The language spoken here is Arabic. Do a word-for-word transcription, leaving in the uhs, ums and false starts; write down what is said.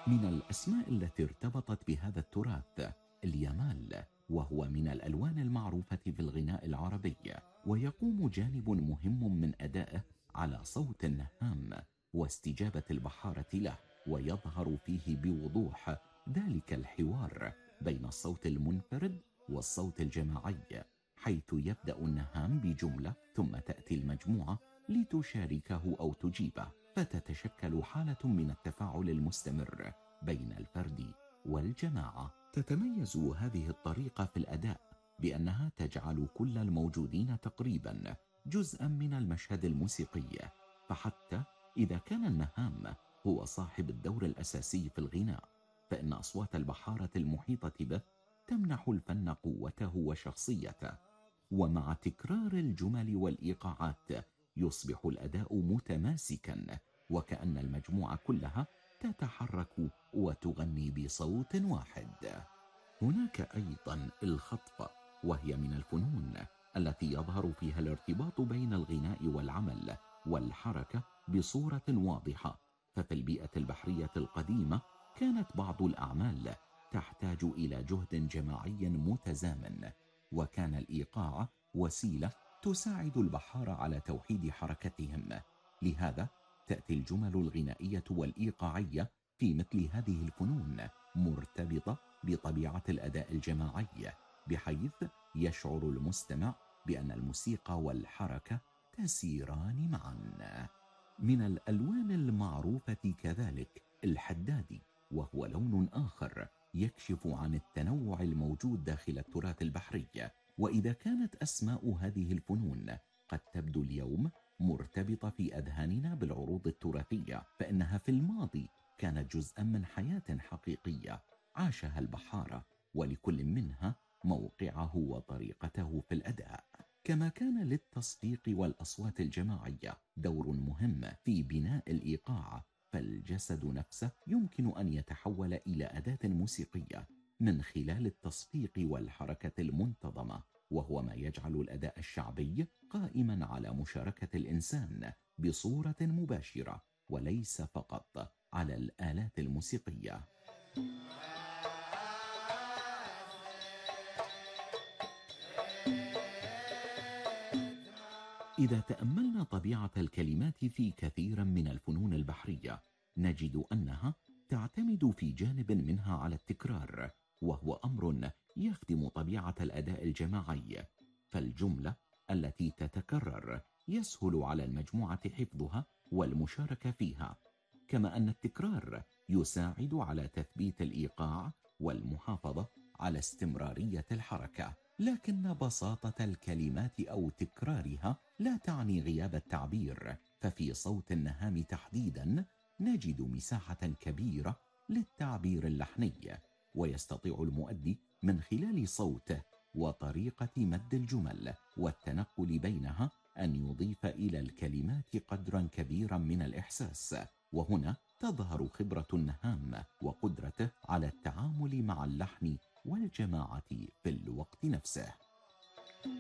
من الأسماء التي ارتبطت بهذا التراث اليمال، وهو من الألوان المعروفة في الغناء العربي، ويقوم جانب مهم من أدائه على صوت النهام واستجابة البحارة له، ويظهر فيه بوضوح ذلك الحوار بين الصوت المنفرد والصوت الجماعي، حيث يبدأ النهام بجملة ثم تأتي المجموعة لتشاركه أو تجيبه، فتتشكل حالة من التفاعل المستمر بين الفرد والجماعة. تتميز هذه الطريقة في الأداء بأنها تجعل كل الموجودين تقريبا جزءا من المشهد الموسيقي، فحتى إذا كان النهام هو صاحب الدور الأساسي في الغناء، فإن أصوات البحارة المحيطة به تمنح الفن قوته وشخصيته. ومع تكرار الجمل والإيقاعات يصبح الأداء متماسكا، وكأن المجموعة كلها تتحرك وتغني بصوت واحد. هناك أيضا الخطف، وهي من الفنون التي يظهر فيها الارتباط بين الغناء والعمل والحركة بصورة واضحة. ففي البيئة البحرية القديمة كانت بعض الأعمال تحتاج إلى جهد جماعي متزامن، وكان الإيقاع وسيلة تساعد البحار على توحيد حركتهم. لهذا تأتي الجمل الغنائية والإيقاعية في مثل هذه الفنون مرتبطة بطبيعة الأداء الجماعي، بحيث يشعر المستمع بأن الموسيقى والحركة تسيران معا. من الألوان المعروفة كذلك الحدادي، وهو لون آخر يكشف عن التنوع الموجود داخل التراث البحري. وإذا كانت أسماء هذه الفنون قد تبدو اليوم مرتبطة في أذهاننا بالعروض التراثية، فإنها في الماضي كانت جزءا من حياة حقيقية عاشها البحارة، ولكل منها موقعه وطريقته في الأداء. كما كان للتصفيق والأصوات الجماعية دور مهم في بناء الإيقاع، فالجسد نفسه يمكن أن يتحول إلى أداة موسيقية من خلال التصفيق والحركة المنتظمة، وهو ما يجعل الأداء الشعبي قائما على مشاركة الإنسان بصورة مباشرة، وليس فقط على الآلات الموسيقية. إذا تأملنا طبيعة الكلمات في كثير من الفنون البحرية نجد أنها تعتمد في جانب منها على التكرار، وهو أمر يخدم طبيعة الأداء الجماعي. فالجملة التي تتكرر يسهل على المجموعة حفظها والمشاركة فيها، كما أن التكرار يساعد على تثبيت الإيقاع والمحافظة على استمرارية الحركة. لكن بساطة الكلمات أو تكرارها لا تعني غياب التعبير، ففي صوت النهام تحديدا نجد مساحة كبيرة للتعبير اللحني، ويستطيع المؤدي من خلال صوته وطريقة مد الجمل والتنقل بينها أن يضيف إلى الكلمات قدرا كبيرا من الإحساس. وهنا تظهر خبرة النهام وقدرته على التعامل مع اللحن والجماعة في الوقت نفسه.